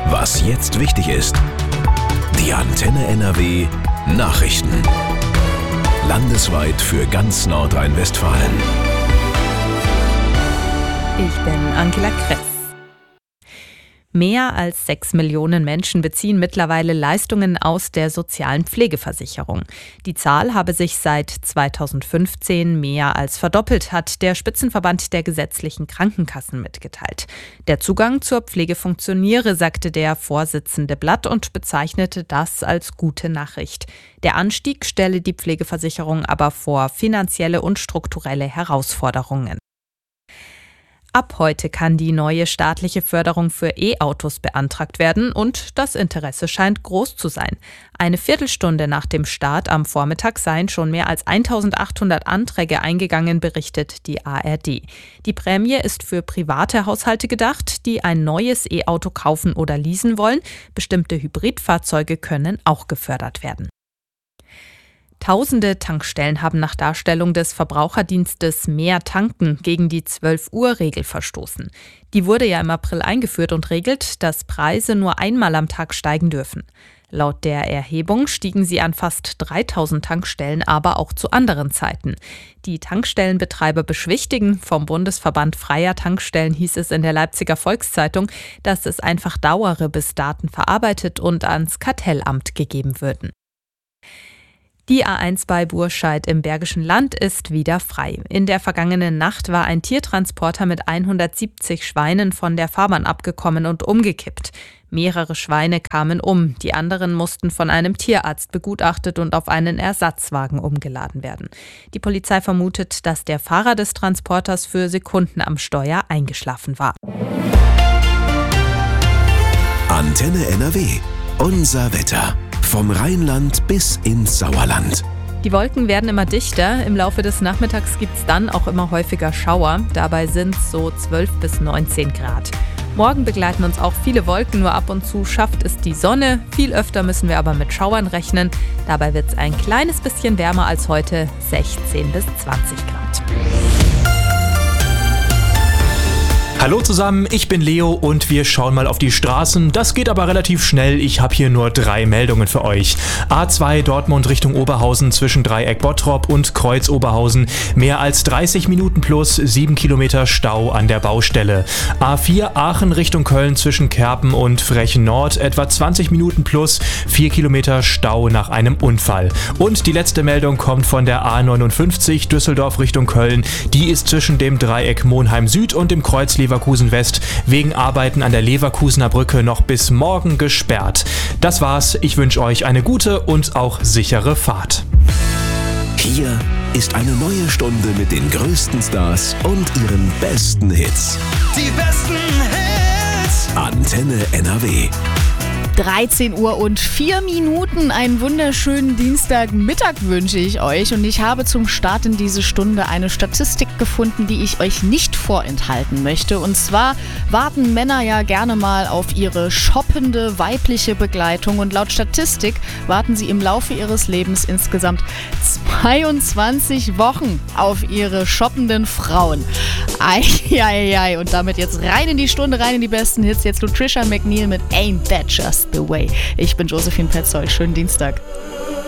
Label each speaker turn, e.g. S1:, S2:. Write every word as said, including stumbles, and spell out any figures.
S1: Was jetzt wichtig ist. Die Antenne N R W Nachrichten. Landesweit für ganz Nordrhein-Westfalen.
S2: Ich bin Angela Kress. Mehr als sechs Millionen Menschen beziehen mittlerweile Leistungen aus der sozialen Pflegeversicherung. Die Zahl habe sich seit zweitausendfünfzehn mehr als verdoppelt, hat der Spitzenverband der gesetzlichen Krankenkassen mitgeteilt. Der Zugang zur Pflege funktioniere, sagte der Vorsitzende Blatt und bezeichnete das als gute Nachricht. Der Anstieg stelle die Pflegeversicherung aber vor finanzielle und strukturelle Herausforderungen. Ab heute kann die neue staatliche Förderung für E-Autos beantragt werden und das Interesse scheint groß zu sein. Eine Viertelstunde nach dem Start am Vormittag seien schon mehr als eintausendachthundert Anträge eingegangen, berichtet die A R D. Die Prämie ist für private Haushalte gedacht, die ein neues E-Auto kaufen oder leasen wollen. Bestimmte Hybridfahrzeuge können auch gefördert werden. Tausende Tankstellen haben nach Darstellung des Verbraucherdienstes Mehr tanken gegen die zwölf-Uhr-Regel verstoßen. Die wurde ja im April eingeführt und regelt, dass Preise nur einmal am Tag steigen dürfen. Laut der Erhebung stiegen sie an fast dreitausend Tankstellen, aber auch zu anderen Zeiten. Die Tankstellenbetreiber beschwichtigen. Vom Bundesverband Freier Tankstellen hieß es in der Leipziger Volkszeitung, dass es einfach dauere, bis Daten verarbeitet und ans Kartellamt gegeben würden. Die A eins bei Burscheid im Bergischen Land ist wieder frei. In der vergangenen Nacht war ein Tiertransporter mit hundertsiebzig Schweinen von der Fahrbahn abgekommen und umgekippt. Mehrere Schweine kamen um, die anderen mussten von einem Tierarzt begutachtet und auf einen Ersatzwagen umgeladen werden. Die Polizei vermutet, dass der Fahrer des Transporters für Sekunden am Steuer eingeschlafen war.
S1: Antenne N R W. Unser Wetter. Vom Rheinland bis ins Sauerland.
S2: Die Wolken werden immer dichter. Im Laufe des Nachmittags gibt es dann auch immer häufiger Schauer. Dabei sind es so zwölf bis neunzehn Grad. Morgen begleiten uns auch viele Wolken, nur ab und zu schafft es die Sonne. Viel öfter müssen wir aber mit Schauern rechnen. Dabei wird es ein kleines bisschen wärmer als heute, sechzehn bis zwanzig Grad.
S3: Hallo zusammen, ich bin Leo und wir schauen mal auf die Straßen. Das geht aber relativ schnell, ich habe hier nur drei Meldungen für euch. A zwei Dortmund Richtung Oberhausen zwischen Dreieck Bottrop und Kreuz Oberhausen. Mehr als dreißig Minuten plus sieben Kilometer Stau an der Baustelle. A vier Aachen Richtung Köln zwischen Kerpen und Frechen Nord. Etwa zwanzig Minuten plus vier Kilometer Stau nach einem Unfall. Und die letzte Meldung kommt von der A neunundfünfzig Düsseldorf Richtung Köln. Die ist zwischen dem Dreieck Monheim Süd und dem Kreuz Leverkusen West wegen Arbeiten an der Leverkusener Brücke noch bis morgen gesperrt. Das war's. Ich wünsche euch eine gute und auch sichere Fahrt.
S1: Hier ist eine neue Stunde mit den größten Stars und ihren besten Hits.
S4: Die besten Hits.
S1: Antenne N R W.
S5: dreizehn Uhr und vier Minuten. Einen wunderschönen Dienstagmittag wünsche ich euch. Und ich habe zum Start in diese Stunde eine Statistik gefunden, die ich euch nicht vorenthalten möchte. Und zwar warten Männer ja gerne mal auf ihre shoppende weibliche Begleitung. Und laut Statistik warten sie im Laufe ihres Lebens insgesamt zweiundzwanzig Wochen auf ihre shoppenden Frauen. Eieiei. Und damit jetzt rein in die Stunde, rein in die besten Hits. Jetzt Trisha McNeil mit Ain't That Just the Way. Ich bin Josephine Petzold. Schönen Dienstag.